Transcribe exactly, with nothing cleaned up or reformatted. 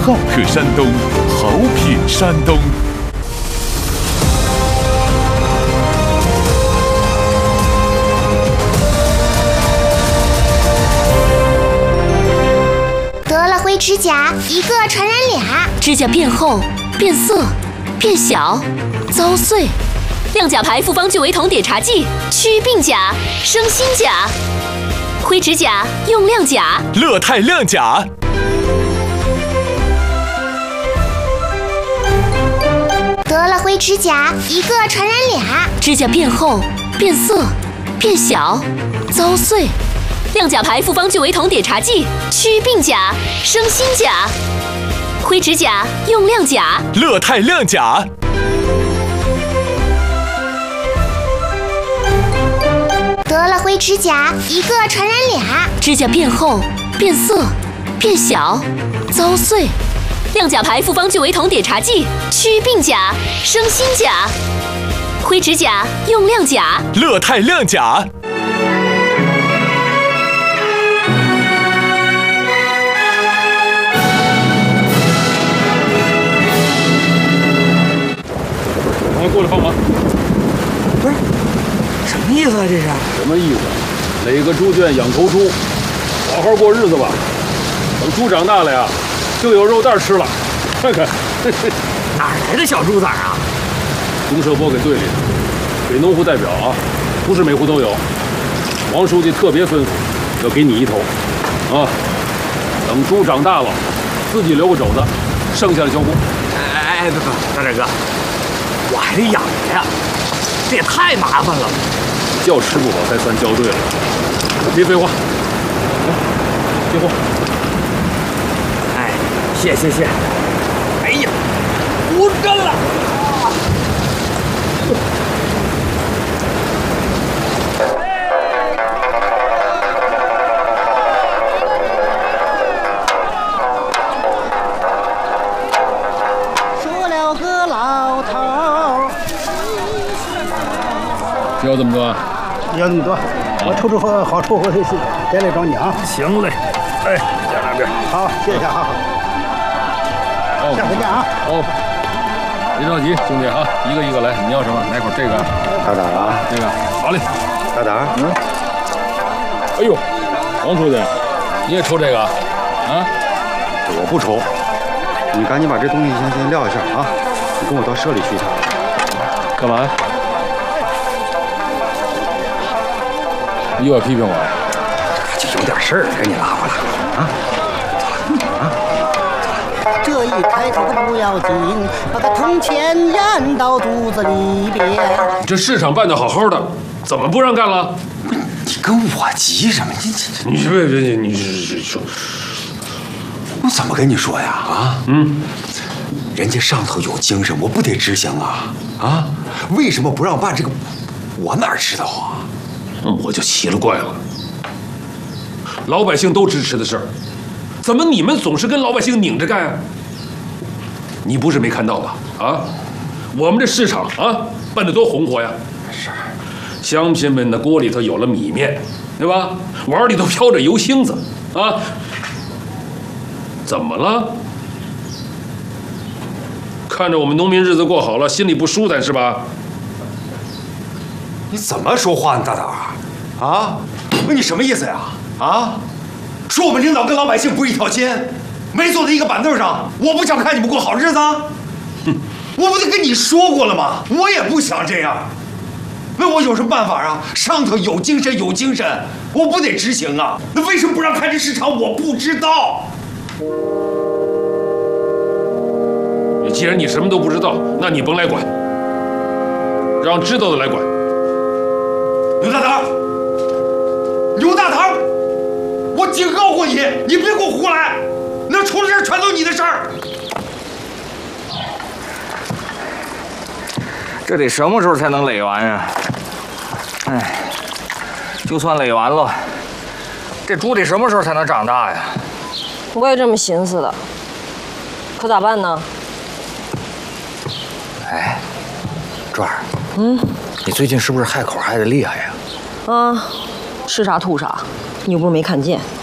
好客山东，好品山东。 得了灰指甲，一个传染俩。 指甲变厚、变色、变小、遭碎。亮甲牌复方聚维酮碘茶剂，祛病甲，生新甲。灰指甲用亮甲， 乐泰亮甲。 得了灰指甲，一个传染俩。 指甲变厚、变色、变小、遭碎。亮甲牌复方聚维酮碘茶剂，祛病甲，生新甲。灰指甲用亮甲， 乐泰亮甲。 得了灰指甲，一个传染俩。 指甲变厚、变色、变小、遭碎。亮甲牌复方聚维酮碘茶剂，祛病甲，生新甲。灰指甲用亮甲， 乐泰亮甲。 来，过来帮忙。 不是，什么意思啊？这是什么意思？垒个猪圈养头猪，好好过日子吧。等猪长大了呀，就有肉蛋吃了。看看， 哪来的小猪崽啊？ 公社拨给队里的，给农户代表啊，不是每户都有。王书记特别吩咐，要给你一头，啊，等猪长大了，自己留个肘子，剩下的交公。 哎哎，不不，大帅哥，我还得养着呀，这也太麻烦了。 叫吃不饱才算叫对了。别废话，来，接货。 哎，谢谢谢。哎呀，不干了！ 说了个老头儿， 要这么多？ 要这么多，我抽出好好抽回去，再来找你啊。 行嘞，哎，加两边。 好，谢谢，好好。 哦， 下回见啊！ 哦，别着急，兄弟啊，一个一个来。你要什么？来口这个， 大胆啊！ 这个，好嘞。 大胆， 嗯。哎呦，王书记，你也抽这个啊？ 我不抽，你赶紧把这东西先先撂一下啊！你跟我到社里去一趟。 干嘛呀？又要批评我？ 就有点事儿，赶紧拉过来啊！啊！ 这一开口可不要紧，把个铜钱咽到肚子里边。 这市场办得好好的，怎么不让干了？ 你跟我急什么？你这你别别你你说， 我怎么跟你说呀？啊， 嗯， 人家上头有精神，我不得执行啊！啊，为什么不让办这个？我哪知道啊？ 我就奇了怪了，老百姓都支持的事儿，怎么你们总是跟老百姓拧着干啊？你不是没看到吧？啊，我们这市场啊办得多红火呀！ 是， 乡亲们的锅里头有了米面，对吧？碗里头飘着油星子啊，怎么了？看着我们农民日子过好了，心里不舒坦是吧？ 你怎么说话呢，大胆儿？啊，那你什么意思呀？啊，说我们领导跟老百姓不是一条心，没坐在一个板凳上，我不想看你们过好日子。哼，我不得跟你说过了吗？我也不想这样。那我有什么办法啊？上头有精神，有精神，我不得执行啊？那为什么不让开这市场？我不知道。 既然你什么都不知道，那你甭来管，让知道的来管。 刘大堂，刘大堂，我警告过你，你别给我胡来，那出了事全都你的事儿。 这得什么时候才能垒完呀？哎，就算垒完了，这猪得什么时候才能长大呀？ 我也这么寻思的，可咋办呢？ 哎，壮儿，嗯，你最近是不是害口害得厉害呀？ 啊，吃啥吐啥，你又不是没看见。